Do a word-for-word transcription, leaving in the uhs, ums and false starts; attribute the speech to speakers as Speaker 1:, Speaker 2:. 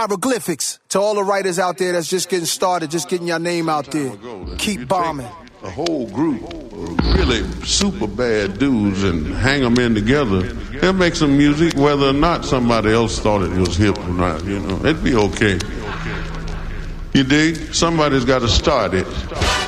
Speaker 1: hieroglyphics. To all the writers out there that's just getting started, just getting your name out there. Keep bombing.
Speaker 2: A whole group of really super bad dudes and hang them in together, they'll make some music whether or not somebody else thought it was hip or not, you know. It'd be okay. You dig? Somebody's got to start it.